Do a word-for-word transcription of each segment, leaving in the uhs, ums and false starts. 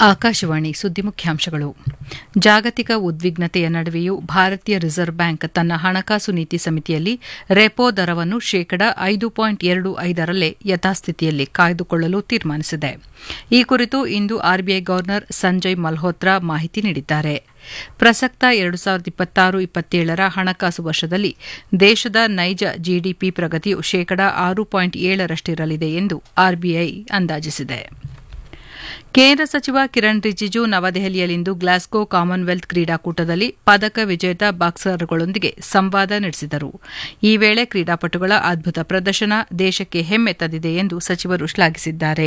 ಆಕಾಶವಾಣಿ ಸುದ್ದಿ ಮುಖ್ಯಾಂಶಗಳು. ಜಾಗತಿಕ ಉದ್ವಿಗ್ನತೆಯ ನಡುವೆಯೂ ಭಾರತೀಯ ರಿಸರ್ವ್ ಬ್ಯಾಂಕ್ ತನ್ನ ಹಣಕಾಸು ನೀತಿ ಸಮಿತಿಯಲ್ಲಿ ರೆಪೋ ದರವನ್ನು ಶೇಕಡ ಐದು ಪಾಯಿಂಟ್ ಎರಡು ಐದರಲ್ಲೇ ಯಥಾಸ್ಥಿತಿಯಲ್ಲಿ ಕಾಯ್ದುಕೊಳ್ಳಲು ತೀರ್ಮಾನಿಸಿದೆ. ಈ ಕುರಿತು ಇಂದು ಆರ್ಬಿಐ ಗವರ್ನರ್ ಸಂಜಯ್ ಮಲ್ಹೋತ್ರಾ ಮಾಹಿತಿ ನೀಡಿದ್ದಾರೆ. ಪ್ರಸಕ್ತ ಎರಡು ಸಾವಿರದ ಇಪ್ಪತ್ತಾರು ಇಪ್ಪತ್ತೇಳರ ಹಣಕಾಸು ವರ್ಷದಲ್ಲಿ ದೇಶದ ನೈಜ ಜಿಡಿಪಿ ಪ್ರಗತಿಯು ಶೇಕಡ ಆರು ಪಾಯಿಂಟ್ ಏಳರಷ್ಟಿರಲಿದೆ ಎಂದು ಆರ್ಬಿಐ ಅಂದಾಜಿಸಿದೆ. ಕೇಂದ್ರ ಸಚಿವ ಕಿರಣ್ ರಿಜಿಜು ನವದೆಹಲಿಯಲ್ಲಿಂದು ಗ್ಲಾಸ್ಗೋ ಕಾಮನ್ವೆಲ್ತ್ ಕ್ರೀಡಾಕೂಟದಲ್ಲಿ ಪದಕ ವಿಜೇತ ಬಾಕ್ಸರ್ಗಳೊಂದಿಗೆ ಸಂವಾದ ನಡೆಸಿದರು. ಈ ವೇಳೆ ಕ್ರೀಡಾಪಟುಗಳ ಅದ್ಭುತ ಪ್ರದರ್ಶನ ದೇಶಕ್ಕೆ ಹೆಮ್ಮೆ ತಂದಿದೆ ಎಂದು ಸಚಿವರು ಶ್ಲಾಘಿಸಿದ್ದಾರೆ.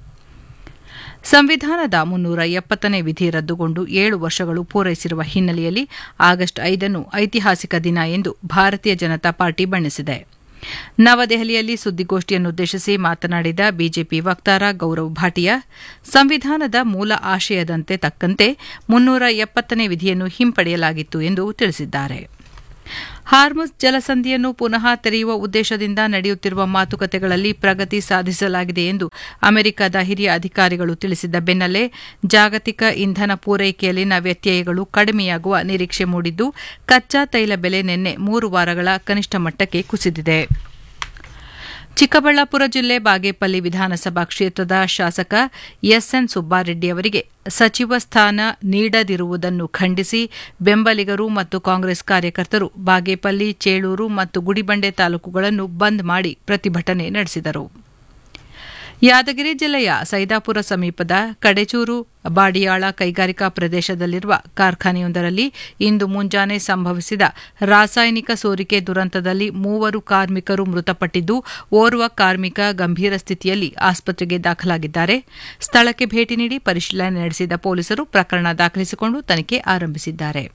ಸಂವಿಧಾನದ ಮುನ್ನೂರ ಎಪ್ಪತ್ತನೇ ವಿಧಿ ರದ್ದುಗೊಂಡು ಏಳು ವರ್ಷಗಳು ಪೂರೈಸಿರುವ ಹಿನ್ನೆಲೆಯಲ್ಲಿ ಆಗಸ್ಟ್ ಐದನ್ನು ಐತಿಹಾಸಿಕ ದಿನ ಎಂದು ಭಾರತೀಯ ಜನತಾ ಪಾರ್ಟಿ ಬಣ್ಣಿಸಿದೆ. ನವದೆಹಲಿಯಲ್ಲಿ ಸುದ್ದಿಗೋಷ್ಠಿಯನ್ನುದ್ದೇಶಿಸಿ ಮಾತನಾಡಿದ ಬಿಜೆಪಿ ವಕ್ತಾರ ಗೌರವ್ ಭಾಟಿಯಾ, ಸಂವಿಧಾನದ ಮೂಲ ಆಶಯದಂತೆ ತಕ್ಕಂತೆ ಮುನ್ನೂರ ಎಪ್ಪತ್ತನೇ ವಿಧಿಯನ್ನು ಹಿಂಪಡೆಯಲಾಗಿತ್ತು ಎಂದು ತಿಳಿಸಿದ್ದಾರೆ. ಹಾರ್ಮುಜ್ ಜಲಸಂಧಿಯನ್ನು ಪುನಃ ತೆರೆಯುವ ಉದ್ದೇಶದಿಂದ ನಡೆಯುತ್ತಿರುವ ಮಾತುಕತೆಗಳಲ್ಲಿ ಪ್ರಗತಿ ಸಾಧಿಸಲಾಗಿದೆ ಎಂದು ಅಮೆರಿಕದ ಹಿರಿಯ ಅಧಿಕಾರಿಗಳು ತಿಳಿಸಿದ್ದ ಬೆನ್ನಲ್ಲೇ ಜಾಗತಿಕ ಇಂಧನ ಪೂರೈಕೆಯಲ್ಲಿನ ವ್ಯತ್ಯಯಗಳು ಕಡಿಮೆಯಾಗುವ ನಿರೀಕ್ಷೆ ಮೂಡಿದ್ದು, ಕಚ್ಚಾ ತೈಲ ಬೆಲೆ ನಿನ್ನೆ ಮೂರು ವಾರಗಳ ಕನಿಷ್ಠ ಮಟ್ಟಕ್ಕೆ ಕುಸಿದಿದೆ. ಚಿಕ್ಕಬಳ್ಳಾಪುರ ಜಿಲ್ಲೆ ಬಾಗೇಪಲ್ಲಿ ವಿಧಾನಸಭಾ ಕ್ಷೇತ್ರದ ಶಾಸಕ ಎಸ್ಎನ್ ಸುಬ್ಬಾರೆಡ್ಡಿ ಅವರಿಗೆ ಸಚಿವ ಸ್ಥಾನ ನೀಡದಿರುವುದನ್ನು ಖಂಡಿಸಿ ಬೆಂಬಲಿಗರು ಮತ್ತು ಕಾಂಗ್ರೆಸ್ ಕಾರ್ಯಕರ್ತರು ಬಾಗೇಪಲ್ಲಿ, ಚೇಳೂರು ಮತ್ತು ಗುಡಿಬಂಡೆ ತಾಲೂಕುಗಳನ್ನು ಬಂದ್ ಮಾಡಿ ಪ್ರತಿಭಟನೆ ನಡೆಸಿದರು. ಯಾದಗಿರಿ ಜಿಲ್ಲೆಯ ಸೈದಾಪುರ ಸಮೀಪದ ಕಡೆಚೂರು ಬಾಡಿಯಾಳ ಕೈಗಾರಿಕಾ ಪ್ರದೇಶದಲ್ಲಿರುವ ಕಾರ್ಖಾನೆಯೊಂದರಲ್ಲಿ ಇಂದು ಮುಂಜಾನೆ ಸಂಭವಿಸಿದ ರಾಸಾಯನಿಕ ಸೋರಿಕೆ ದುರಂತದಲ್ಲಿ ಮೂವರು ಕಾರ್ಮಿಕರು ಮೃತಪಟ್ಟಿದ್ದು, ಓರ್ವ ಕಾರ್ಮಿಕ ಗಂಭೀರ ಸ್ಥಿತಿಯಲ್ಲಿ ಆಸ್ಪತ್ರೆಗೆ ದಾಖಲಾಗಿದ್ದಾರೆ. ಸ್ಥಳಕ್ಕೆ ಭೇಟಿ ನೀಡಿ ಪರಿಶೀಲನೆ ನಡೆಸಿದ ಪೊಲೀಸರು ಪ್ರಕರಣ ದಾಖಲಿಸಿಕೊಂಡು ತನಿಖೆ ಆರಂಭಿಸಿದ್ದಾರೆ.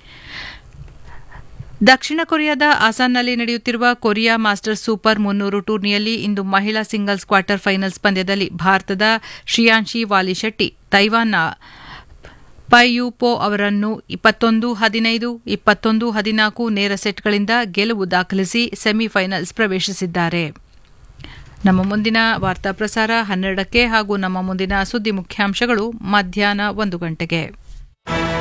ದಕ್ಷಿಣ ಕೊರಿಯಾದ ಆಸಾನ್ನಲ್ಲಿ ನಡೆಯುತ್ತಿರುವ ಕೊರಿಯಾ ಮಾಸ್ಟರ್ಸ್ ಸೂಪರ್ ಮುನ್ನೂರು ಟೂರ್ನಿಯಲ್ಲಿ ಇಂದು ಮಹಿಳಾ ಸಿಂಗಲ್ಸ್ ಕ್ವಾರ್ಟರ್ ಫೈನಲ್ಸ್ ಪಂದ್ಯದಲ್ಲಿ ಭಾರತದ ಶ್ರಿಯಾಂಶಿ ವಾಲಿಶೆಟ್ಟಿ ತೈವಾನ್ನ ಪೈ ಯು ಪೋ ಅವರನ್ನು ಇಪ್ಪತ್ತೊಂದು ಹದಿನೈದು, ಇಪ್ಪತ್ತೊಂದು ಹದಿನಾಲ್ಕು ನೇರ ಸೆಟ್ಗಳಿಂದ ಗೆಲುವು ದಾಖಲಿಸಿ ಸೆಮಿಫೈನಲ್ಸ್ ಪ್ರವೇಶಿಸಿದ್ದಾರೆ. ನಮ್ಮ ಮುಂದಿನ ವಾರ್ತಾ ಪ್ರಸಾರ ಹನ್ನೆರಡಕ್ಕೆ ಹಾಗೂ ನಮ್ಮ ಮುಂದಿನ ಸುದ್ದಿ ಮುಖ್ಯಾಂಶಗಳು ಮಧ್ಯಾಹ್ನ ಒಂದು ಗಂಟೆಗೆ.